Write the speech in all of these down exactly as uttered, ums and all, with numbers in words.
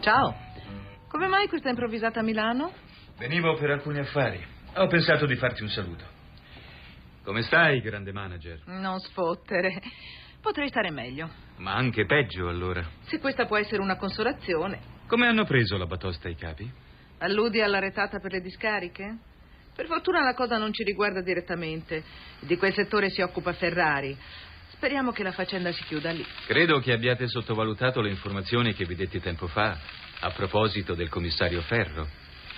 Ciao. Come mai questa improvvisata a Milano? Venivo per alcuni affari. Ho pensato di farti un saluto. Come stai, grande manager? Non sfottere. Potrei stare meglio. Ma anche peggio, allora. Se questa può essere una consolazione. Come hanno preso la batosta i capi? Alludi alla retata per le discariche? Per fortuna la cosa non ci riguarda direttamente. Di quel settore si occupa Ferrari. Speriamo che la faccenda si chiuda lì. Credo che abbiate sottovalutato le informazioni che vi detti tempo fa a proposito del commissario Ferro.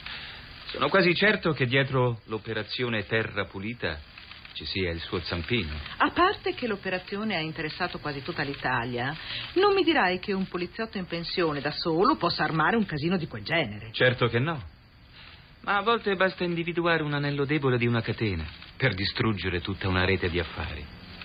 Sono quasi certo che dietro l'operazione Terra Pulita ci sia il suo zampino. A parte che l'operazione ha interessato quasi tutta l'Italia, non mi dirai che un poliziotto in pensione da solo possa armare un casino di quel genere. Certo che no. Ma a volte basta individuare un anello debole di una catena per distruggere tutta una rete di affari.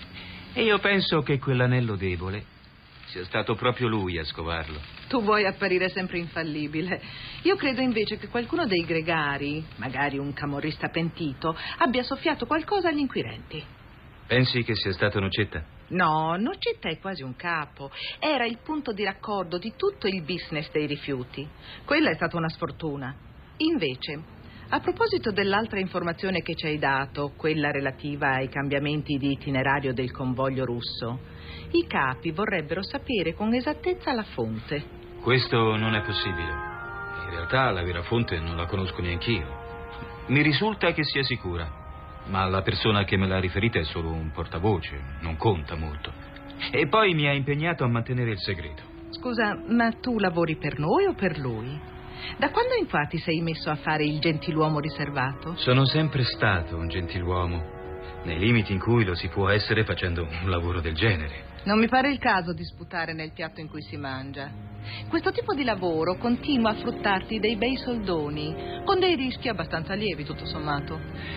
E io penso che quell'anello debole sia stato proprio lui a scovarlo. Tu vuoi apparire sempre infallibile. Io credo invece che qualcuno dei gregari, magari un camorrista pentito, abbia soffiato qualcosa agli inquirenti. Pensi che sia stato Nocetta? No, Nocetta è quasi un capo. Era il punto di raccordo di tutto il business dei rifiuti. Quella è stata una sfortuna. Invece, a proposito dell'altra informazione che ci hai dato, quella relativa ai cambiamenti di itinerario del convoglio russo, i capi vorrebbero sapere con esattezza la fonte. Questo non è possibile. In realtà la vera fonte non la conosco neanch'io. Mi risulta che sia sicura, ma la persona che me l'ha riferita è solo un portavoce, non conta molto. E poi mi ha impegnato a mantenere il segreto. Scusa, ma tu lavori per noi o per lui? Da quando infatti sei messo a fare il gentiluomo riservato? Sono sempre stato un gentiluomo, nei limiti in cui lo si può essere facendo un lavoro del genere. Non mi pare il caso di sputare nel piatto in cui si mangia. Questo tipo di lavoro continua a fruttarti dei bei soldoni, con dei rischi abbastanza lievi, tutto sommato.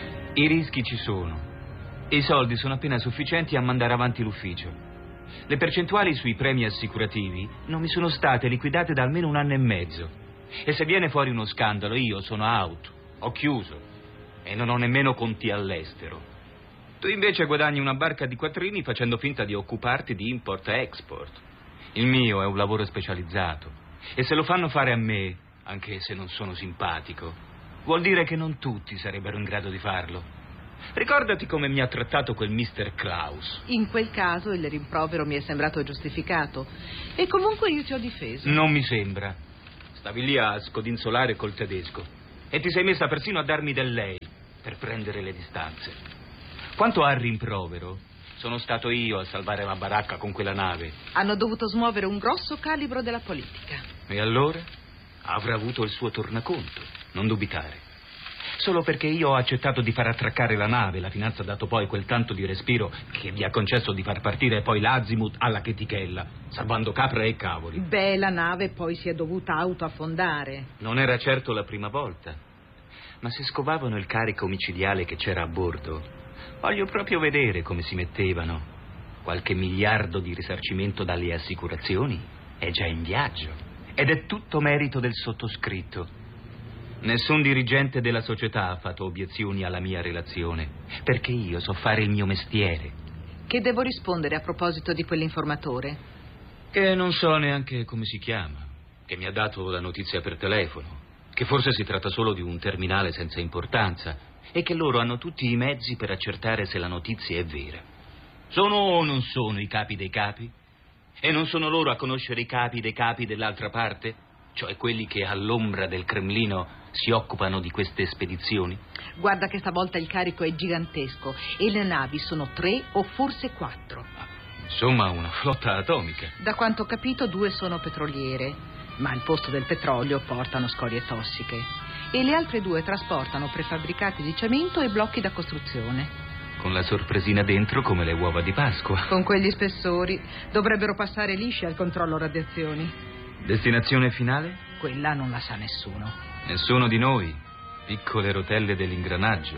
I rischi ci sono. E i soldi sono appena sufficienti a mandare avanti l'ufficio. Le percentuali sui premi assicurativi non mi sono state liquidate da almeno un anno e mezzo. E se viene fuori uno scandalo, io sono out, ho chiuso e non ho nemmeno conti all'estero. Tu invece guadagni una barca di quattrini facendo finta di occuparti di import e export. Il mio è un lavoro specializzato e se lo fanno fare a me, anche se non sono simpatico, vuol dire che non tutti sarebbero in grado di farlo. Ricordati come mi ha trattato quel mister Klaus. In quel caso il rimprovero mi è sembrato giustificato e comunque io ti ho difeso. Non mi sembra. Stavi lì a scodinzolare col tedesco e ti sei messa persino a darmi del lei per prendere le distanze. Quanto al rimprovero, sono stato io a salvare la baracca con quella nave. Hanno dovuto smuovere un grosso calibro della politica. E allora? Avrà avuto il suo tornaconto, non dubitare. Solo perché io ho accettato di far attraccare la nave, la finanza ha dato poi quel tanto di respiro che vi ha concesso di far partire poi l'Azimut alla chetichella, salvando capra e cavoli. Beh, la nave poi si è dovuta autoaffondare. Non era certo la prima volta, ma se scovavano il carico omicidiale che c'era a bordo, voglio proprio vedere come si mettevano. Qualche miliardo di risarcimento dalle assicurazioni è già in viaggio ed è tutto merito del sottoscritto. Nessun dirigente della società ha fatto obiezioni alla mia relazione, perché io so fare il mio mestiere. Che devo rispondere a proposito di quell'informatore? Che non so neanche come si chiama, che mi ha dato la notizia per telefono, che forse si tratta solo di un terminale senza importanza e che loro hanno tutti i mezzi per accertare se la notizia è vera. Sono o non sono i capi dei capi? E non sono loro a conoscere i capi dei capi dell'altra parte? Cioè quelli che all'ombra del Cremlino si occupano di queste spedizioni? Guarda che stavolta il carico è gigantesco e le navi sono tre o forse quattro. Insomma, una flotta atomica. Da quanto ho capito, due sono petroliere, ma al posto del petrolio portano scorie tossiche. E le altre due trasportano prefabbricati di cemento e blocchi da costruzione. Con la sorpresina dentro come le uova di Pasqua. Con quegli spessori dovrebbero passare lisci al controllo radiazioni. Destinazione finale? Quella non la sa nessuno. Nessuno di noi, piccole rotelle dell'ingranaggio.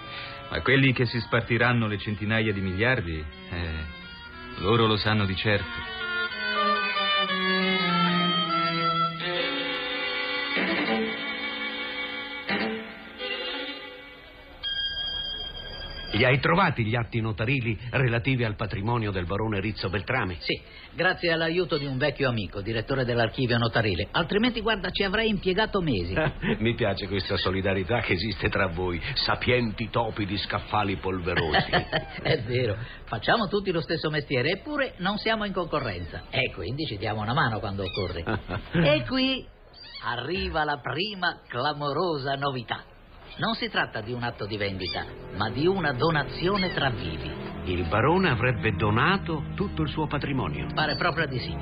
Ma quelli che si spartiranno le centinaia di miliardi, eh, loro lo sanno di certo. Li hai trovati gli atti notarili relativi al patrimonio del barone Rizzo Beltrami? Sì, grazie all'aiuto di un vecchio amico, direttore dell'archivio notarile. Altrimenti, guarda, ci avrei impiegato mesi. Mi piace questa solidarietà che esiste tra voi, sapienti topi di scaffali polverosi. È vero, facciamo tutti lo stesso mestiere, eppure non siamo in concorrenza. E quindi ci diamo una mano quando occorre. E qui arriva la prima clamorosa novità. Non si tratta di un atto di vendita, ma di una donazione tra vivi. Il barone avrebbe donato tutto il suo patrimonio? Pare proprio di sì.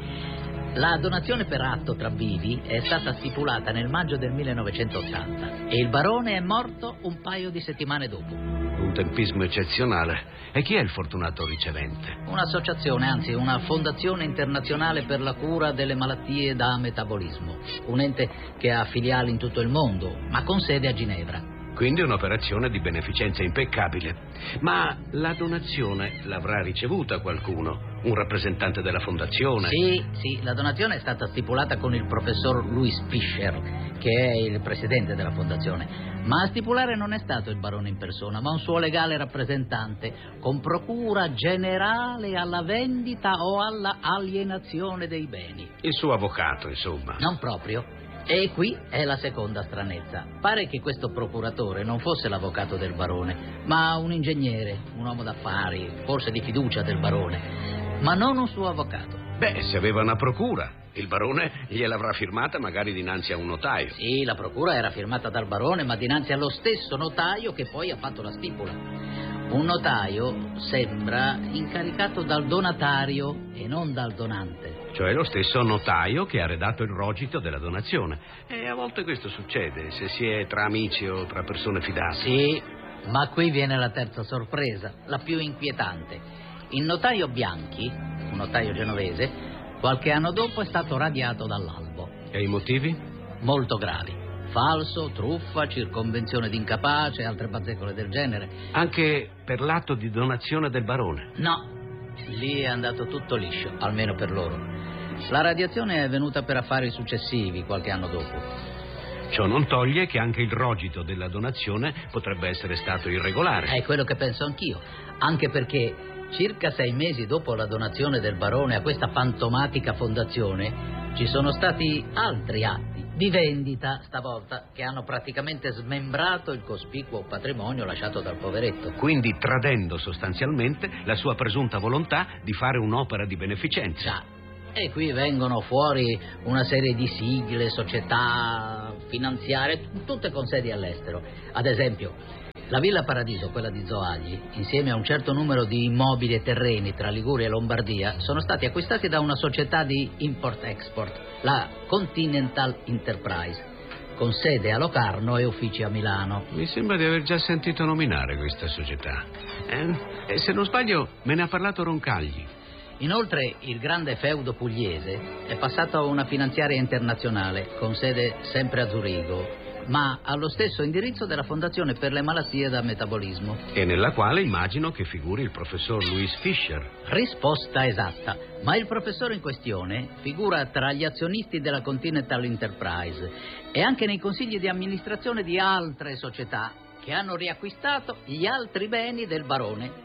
La donazione per atto tra vivi è stata stipulata nel maggio del millenovecentottanta e il barone è morto un paio di settimane dopo. Un tempismo eccezionale. E chi è il fortunato ricevente? Un'associazione, anzi una fondazione internazionale per la cura delle malattie da metabolismo. Un ente che ha filiali in tutto il mondo, ma con sede a Ginevra. Quindi un'operazione di beneficenza impeccabile. Ma la donazione l'avrà ricevuta qualcuno? Un rappresentante della fondazione? Sì, sì, la donazione è stata stipulata con il professor Louis Fischer, che è il presidente della fondazione. Ma a stipulare non è stato il barone in persona, ma un suo legale rappresentante, con procura generale alla vendita o alla alienazione dei beni. Il suo avvocato, insomma. Non proprio. E qui è la seconda stranezza. Pare che questo procuratore non fosse l'avvocato del barone, ma un ingegnere, un uomo d'affari, forse di fiducia del barone, ma non un suo avvocato. Beh, se aveva una procura, il barone gliel'avrà firmata magari dinanzi a un notaio. Sì, la procura era firmata dal barone, ma dinanzi allo stesso notaio che poi ha fatto la stipula. Un notaio sembra incaricato dal donatario e non dal donante. Cioè lo stesso notaio che ha redatto il rogito della donazione. E a volte questo succede, se si è tra amici o tra persone fidate. Sì, ma qui viene la terza sorpresa, la più inquietante. Il notaio Bianchi, un notaio genovese, qualche anno dopo è stato radiato dall'albo. E i motivi? Molto gravi. Falso, truffa, circonvenzione d'incapace e altre bazzecole del genere. Anche per l'atto di donazione del barone? No, lì è andato tutto liscio, almeno per loro. La radiazione è venuta per affari successivi, qualche anno dopo. Ciò non toglie che anche il rogito della donazione potrebbe essere stato irregolare. È quello che penso anch'io, anche perché circa sei mesi dopo la donazione del barone a questa fantomatica fondazione ci sono stati altri atti di vendita, stavolta, che hanno praticamente smembrato il cospicuo patrimonio lasciato dal poveretto. Quindi tradendo sostanzialmente la sua presunta volontà di fare un'opera di beneficenza. Già. E qui vengono fuori una serie di sigle, società finanziarie, tutte con sedi all'estero. Ad esempio, la Villa Paradiso, quella di Zoagli, insieme a un certo numero di immobili e terreni tra Liguria e Lombardia, sono stati acquistati da una società di import-export, la Continental Enterprise, con sede a Locarno e uffici a Milano. Mi sembra di aver già sentito nominare questa società. Eh? E se non sbaglio me ne ha parlato Roncagli. Inoltre il grande feudo pugliese è passato a una finanziaria internazionale con sede sempre a Zurigo, ma allo stesso indirizzo della Fondazione per le malattie da metabolismo. E nella quale immagino che figuri il professor Louis Fischer. Risposta esatta, ma il professore in questione figura tra gli azionisti della Continental Enterprise e anche nei consigli di amministrazione di altre società che hanno riacquistato gli altri beni del barone.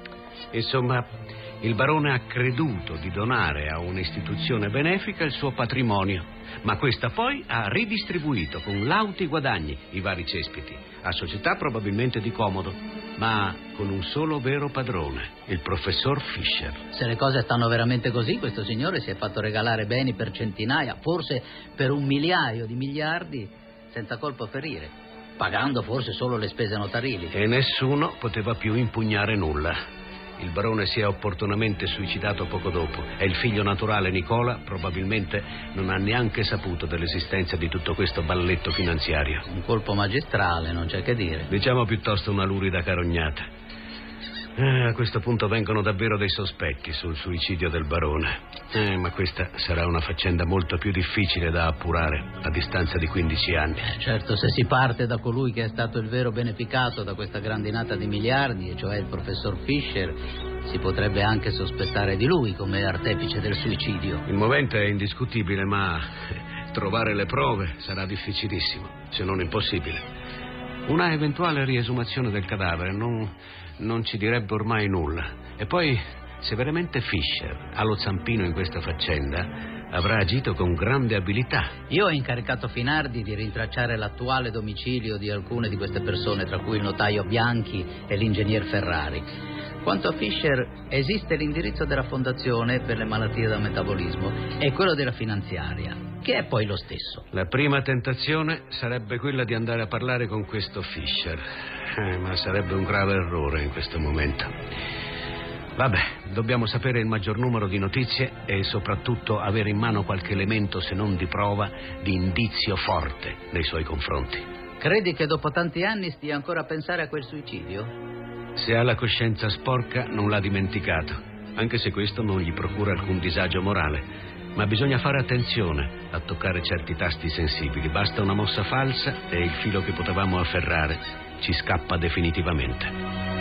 Insomma, il barone ha creduto di donare a un'istituzione benefica il suo patrimonio, ma questa poi ha ridistribuito con lauti guadagni i vari cespiti, a società probabilmente di comodo, ma con un solo vero padrone, il professor Fischer. Se le cose stanno veramente così, questo signore si è fatto regalare beni per centinaia, forse per un migliaio di miliardi, senza colpo a ferire, pagando forse solo le spese notarili. E nessuno poteva più impugnare nulla. Il barone si è opportunamente suicidato poco dopo e il figlio naturale Nicola probabilmente non ha neanche saputo dell'esistenza di tutto questo balletto finanziario. Un colpo magistrale, non c'è che dire. Diciamo piuttosto una lurida carognata. Eh, a questo punto vengono davvero dei sospetti sul suicidio del barone. Eh, ma questa sarà una faccenda molto più difficile da appurare a distanza di quindici anni. Eh, certo, se si parte da colui che è stato il vero beneficato da questa grandinata di miliardi, cioè il professor Fischer, si potrebbe anche sospettare di lui come artefice del suicidio. Il movente è indiscutibile, ma trovare le prove sarà difficilissimo, se non impossibile. Una eventuale riesumazione del cadavere non... non ci direbbe ormai nulla. E poi, se veramente Fisher ha lo zampino in questa faccenda, avrà agito con grande abilità. Io ho incaricato Finardi di rintracciare l'attuale domicilio di alcune di queste persone, tra cui il notaio Bianchi e l'ingegner Ferrari. Quanto a Fisher, esiste l'indirizzo della Fondazione per le malattie da metabolismo e quello della finanziaria, che è poi lo stesso. La prima tentazione sarebbe quella di andare a parlare con questo Fisher, eh, ma sarebbe un grave errore in questo momento. Vabbè, dobbiamo sapere il maggior numero di notizie e soprattutto avere in mano qualche elemento, se non di prova, di indizio forte nei suoi confronti. Credi che dopo tanti anni stia ancora a pensare a quel suicidio? Se ha la coscienza sporca non l'ha dimenticato, anche se questo non gli procura alcun disagio morale. Ma bisogna fare attenzione a toccare certi tasti sensibili. Basta una mossa falsa e il filo che potevamo afferrare ci scappa definitivamente.